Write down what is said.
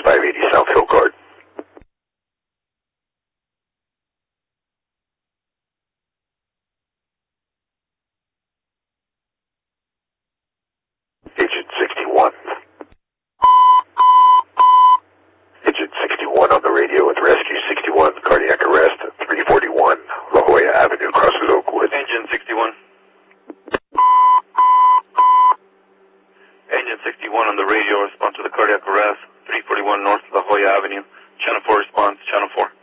580 South Hill Guard. Agent 61. Agent 61 on the radio with Rescue 61, cardiac arrest at 341 La Jolla Avenue, crosses Oakwood. Agent 61. Agent 61 on the radio, respond to the cardiac arrest, 341 North La Jolla Avenue. Channel 4 response, Channel 4.